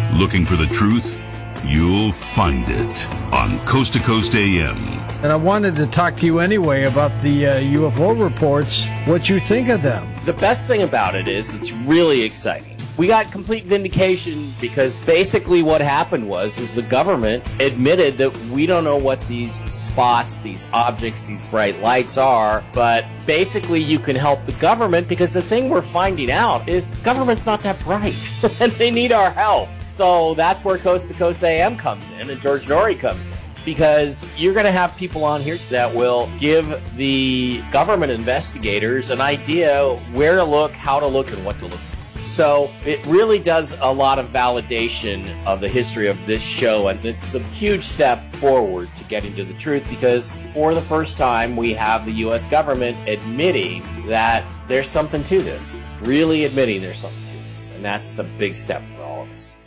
Looking for the truth? You'll find it on Coast to Coast AM. And I wanted to talk to you anyway about the UFO reports, what you think of them. The best thing about it is it's really exciting. We got complete vindication because basically what happened is the government admitted that we don't know what these spots, these objects, these bright lights are, but basically you can help the government because the thing we're finding out is the government's not that bright and they need our help. So that's where Coast to Coast AM comes in and George Noory comes in. Because you're going to have people on here that will give the government investigators an idea where to look, how to look, and what to look for. So it really does a lot of validation of the history of this show, and this is a huge step forward to getting to the truth because for the first time we have the U.S. government admitting that there's something to this, really admitting there's something to this, and that's a big step for all of us.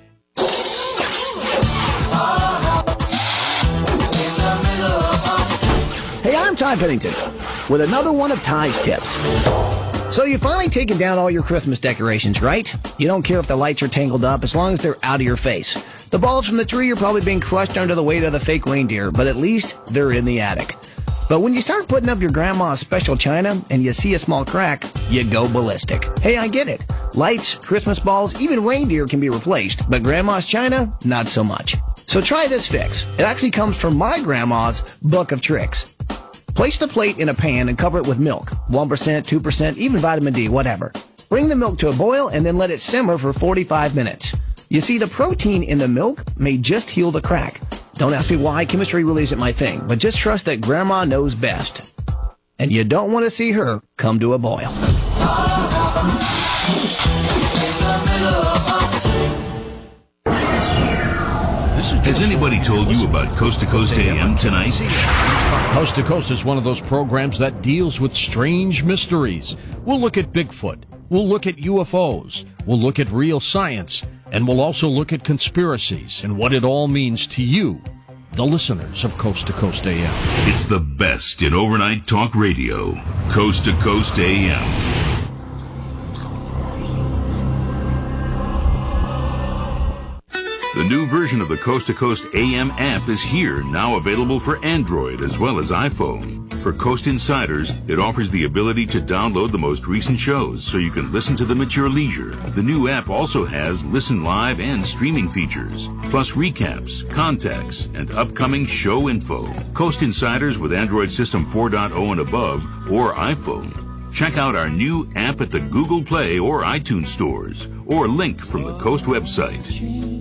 Hey, I'm Ty Pennington with another one of Ty's tips. So you've finally taken down all your Christmas decorations, right? You don't care if the lights are tangled up as long as they're out of your face. The bulbs from the tree are probably being crushed under the weight of the fake reindeer, but at least they're in the attic. But when you start putting up your grandma's special china and you see a small crack, you go ballistic. Hey, I get it. Lights, Christmas balls, even reindeer can be replaced, but grandma's china, not so much. So try this fix. It actually comes from my grandma's book of tricks. Place the plate in a pan and cover it with milk, 1%, 2%, even vitamin D, whatever. Bring the milk to a boil and then let it simmer for 45 minutes. You see, the protein in the milk may just heal the crack. Don't ask me why, chemistry really isn't my thing, but just trust that Grandma knows best. And you don't want to see her come to a boil. Has anybody told you about Coast to Coast AM tonight? Coast to Coast is one of those programs that deals with strange mysteries. We'll look at Bigfoot. We'll look at UFOs. We'll look at real science. And we'll also look at conspiracies and what it all means to you, the listeners of Coast to Coast AM. It's the best in overnight talk radio. Coast to Coast AM. The new version of the Coast to Coast AM app is here, now available for Android as well as iPhone. For Coast Insiders, it offers the ability to download the most recent shows so you can listen to them at your leisure. The new app also has listen live and streaming features, plus recaps, contacts, and upcoming show info. Coast Insiders with Android System 4.0 and above, or iPhone. Check out our new app at the Google Play or iTunes stores, or link from the Coast website.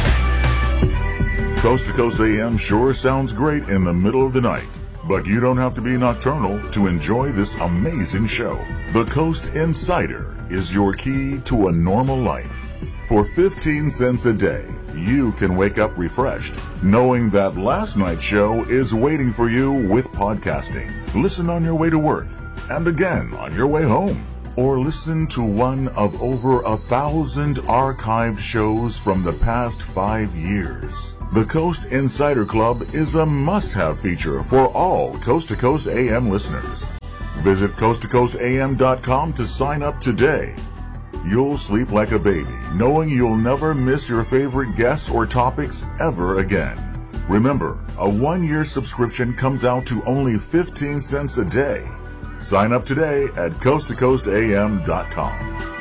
Coast to Coast AM sure sounds great in the middle of the night, but you don't have to be nocturnal to enjoy this amazing show. The Coast Insider is your key to a normal life. For 15 cents a day, you can wake up refreshed, knowing that last night's show is waiting for you with podcasting. Listen on your way to work, and again on your way home. Or listen to one of over 1,000 archived shows from the past 5 years. The Coast Insider Club is a must-have feature for all Coast to Coast AM listeners. Visit coasttocoastam.com to sign up today. You'll sleep like a baby, knowing you'll never miss your favorite guests or topics ever again. Remember, a 1-year subscription comes out to only 15 cents a day. Sign up today at coasttocoastam.com.